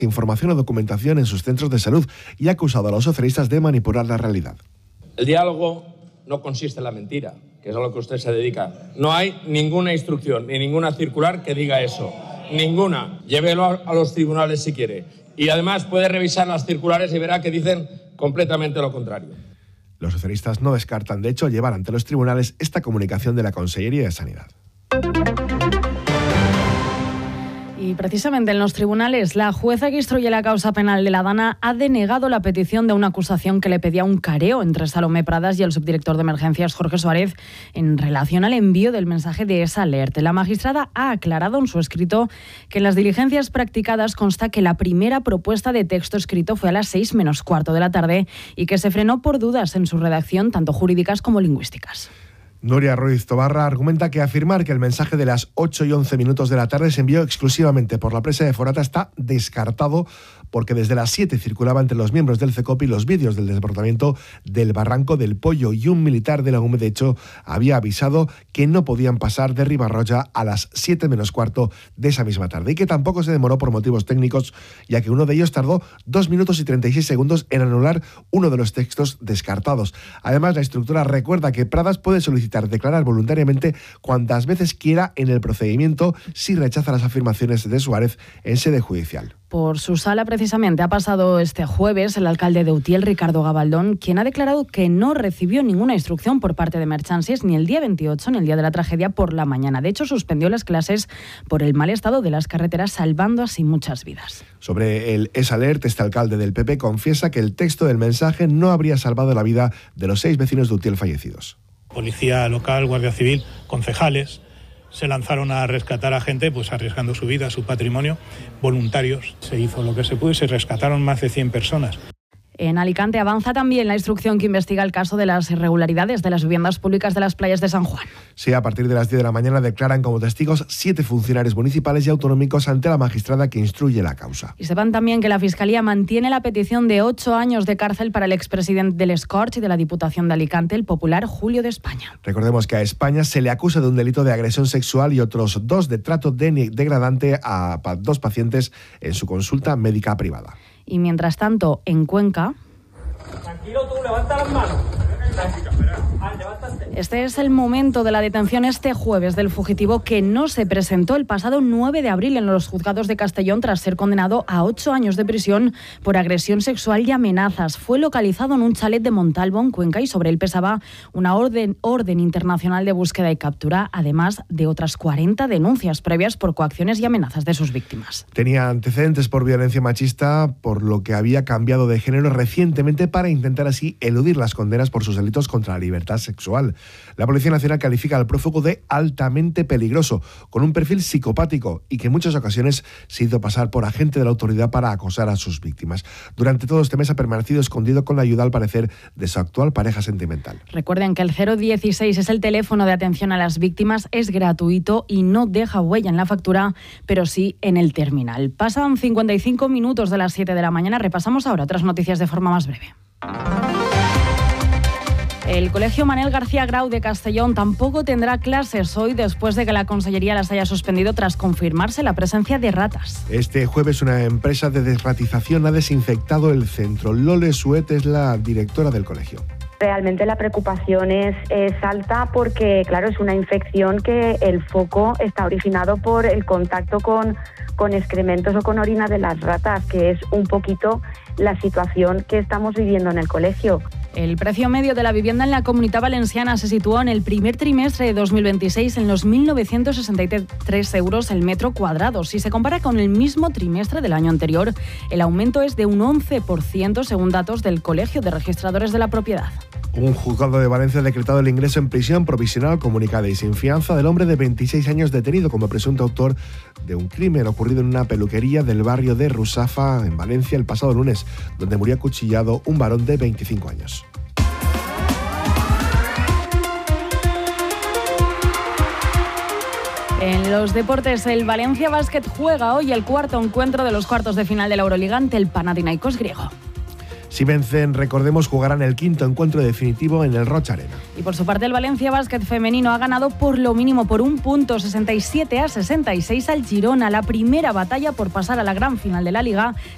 información o documentación en sus centros de salud y ha acusado a los socialistas de manipular la realidad. El diálogo no consiste en la mentira, que es a lo que usted se dedica. No hay ninguna instrucción ni ninguna circular que diga eso. Ninguna. Llévelo a los tribunales si quiere. Y además puede revisar las circulares y verá que dicen completamente lo contrario. Los socialistas no descartan, de hecho, llevar ante los tribunales esta comunicación de la Consellería de Sanidad. Y precisamente en los tribunales, la jueza que instruye la causa penal de la Dana ha denegado la petición de una acusación que le pedía un careo entre Salomé Pradas y el subdirector de emergencias Jorge Suárez en relación al envío del mensaje de esa alerta. La magistrada ha aclarado en su escrito que en las diligencias practicadas consta que la primera propuesta de texto escrito fue a las 6 menos cuarto de la tarde y que se frenó por dudas en su redacción, tanto jurídicas como lingüísticas. Nuria Ruiz Tobarra argumenta que afirmar que el mensaje de las 8 y 11 minutos de la tarde se envió exclusivamente por la presa de Forata está descartado porque desde las 7 circulaba entre los miembros del CECOPI los vídeos del desbordamiento del Barranco del Pollo y un militar de la UME, de hecho, había avisado que no podían pasar de Ribarroya a las 7 menos cuarto de esa misma tarde y que tampoco se demoró por motivos técnicos, ya que uno de ellos tardó 2 minutos y 36 segundos en anular uno de los textos descartados. Además, la instructora recuerda que Pradas puede solicitar declarar voluntariamente cuantas veces quiera en el procedimiento si rechaza las afirmaciones de Suárez en sede judicial. Por su sala, precisamente, ha pasado este jueves el alcalde de Utiel, Ricardo Gabaldón, quien ha declarado que no recibió ninguna instrucción por parte de Merchansis ni el día 28 ni el día de la tragedia por la mañana. De hecho, suspendió las clases por el mal estado de las carreteras, salvando así muchas vidas. Sobre el EsAlert, este alcalde del PP confiesa que el texto del mensaje no habría salvado la vida de los 6 vecinos de Utiel fallecidos. Policía local, Guardia Civil, concejales se lanzaron a rescatar a gente, pues arriesgando su vida, su patrimonio, voluntarios. Se hizo lo que se pudo y se rescataron más de 100 personas. En Alicante avanza también la instrucción que investiga el caso de las irregularidades de las viviendas públicas de las playas de San Juan. Sí, a partir de las 10 de la mañana declaran como testigos 7 funcionarios municipales y autonómicos ante la magistrada que instruye la causa. Y sepan también que la Fiscalía mantiene la petición de 8 años de cárcel para el expresidente del Escorch y de la Diputación de Alicante, el popular Julio de España. Recordemos que a España se le acusa de un delito de agresión sexual y otros 2 de trato degradante a 2 pacientes en su consulta médica privada. Y mientras tanto, en Cuenca... Tranquilo tú, levanta las manos. Este es el momento de la detención este jueves del fugitivo que no se presentó el pasado 9 de abril en los juzgados de Castellón tras ser condenado a 8 años de prisión por agresión sexual y amenazas. Fue localizado en un chalet de Montalvo, en Cuenca, y sobre él pesaba una orden internacional de búsqueda y captura, además de otras 40 denuncias previas por coacciones y amenazas de sus víctimas. Tenía antecedentes por violencia machista, por lo que había cambiado de género recientemente para intentar así eludir las condenas por sus delitos contra la libertad sexual. La Policía Nacional califica al prófugo de altamente peligroso, con un perfil psicopático y que en muchas ocasiones se hizo pasar por agente de la autoridad para acosar a sus víctimas. Durante todo este mes ha permanecido escondido con la ayuda, al parecer, de su actual pareja sentimental. Recuerden que el 016 es el teléfono de atención a las víctimas, es gratuito y no deja huella en la factura, pero sí en el terminal. Pasan 55 minutos de las 7 de la mañana. Repasamos ahora otras noticias de forma más breve. El Colegio Manel García Grau de Castellón tampoco tendrá clases hoy después de que la Consellería las haya suspendido tras confirmarse la presencia de ratas. Este jueves una empresa de desratización ha desinfectado el centro. Lole Suet es la directora del colegio. Realmente la preocupación es alta porque, claro, es una infección que el foco está originado por el contacto con excrementos o con orina de las ratas, que es un poquito la situación que estamos viviendo en el colegio. El precio medio de la vivienda en la Comunitat Valenciana se situó en el primer trimestre de 2026 en los 1.963 euros el metro cuadrado. Si se compara con el mismo trimestre del año anterior, el aumento es de un 11% según datos del Colegio de Registradores de la Propiedad. Un juzgado de Valencia ha decretado el ingreso en prisión provisional comunicada y sin fianza del hombre de 26 años detenido como presunto autor de un crimen ocurrido en una peluquería del barrio de Rusafa, en Valencia, el pasado lunes, donde murió acuchillado un varón de 25 años. En los deportes, el Valencia Basket juega hoy el cuarto encuentro de los cuartos de final de la Euroliga ante el Panathinaikos griego. Si vencen, recordemos, jugarán el quinto encuentro definitivo en el Roig Arena. Y por su parte, el Valencia Basket femenino ha ganado por lo mínimo por un punto, 67-66 al Girona. La primera batalla por pasar a la gran final de la Liga